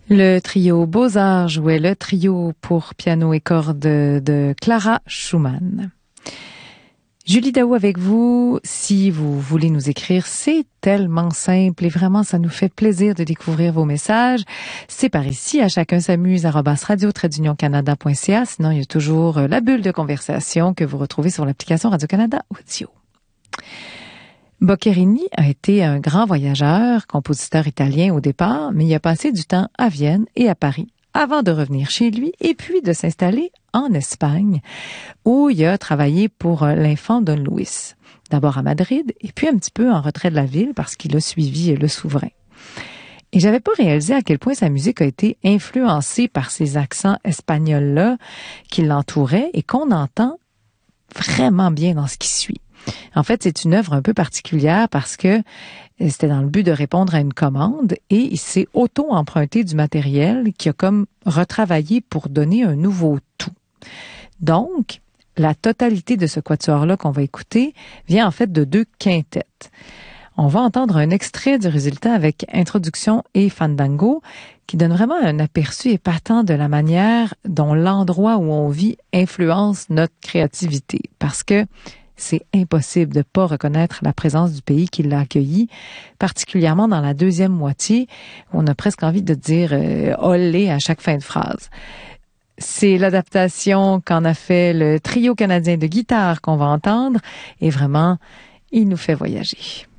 Le trio Beaux-Arts jouait le trio pour piano et cordes de Clara Schumann. Julie Daou avec vous. Si vous voulez nous écrire, c'est tellement simple et vraiment, ça nous fait plaisir de découvrir vos messages. C'est par ici, à chacun s'amuse, @radio-canada.ca. Sinon, il y a toujours la bulle de conversation que vous retrouvez sur l'application Radio-Canada Audio. Boccherini a été un grand voyageur, compositeur italien au départ, mais il a passé du temps à Vienne et à Paris avant de revenir chez lui et puis de s'installer en Espagne, où il a travaillé pour l'infant Don Luis. D'abord à Madrid et puis un petit peu en retrait de la ville parce qu'il a suivi le souverain. Et j'avais pas réalisé à quel point sa musique a été influencée par ces accents espagnols-là qui l'entouraient et qu'on entend vraiment bien dans ce qui suit. En fait, c'est une œuvre un peu particulière parce que c'était dans le but de répondre à une commande et il s'est auto-emprunté du matériel qu'il a comme retravaillé pour donner un nouveau tout. Donc, la totalité de ce quatuor-là qu'on va écouter vient en fait de 2 quintettes. On va entendre un extrait du résultat avec introduction et fandango qui donne vraiment un aperçu épatant de la manière dont l'endroit où on vit influence notre créativité. Parce que c'est impossible de pas reconnaître la présence du pays qui l'a accueilli, particulièrement dans la deuxième moitié, où on a presque envie de dire olé à chaque fin de phrase. C'est l'adaptation qu'en a fait le trio canadien de guitare qu'on va entendre, et vraiment, il nous fait voyager.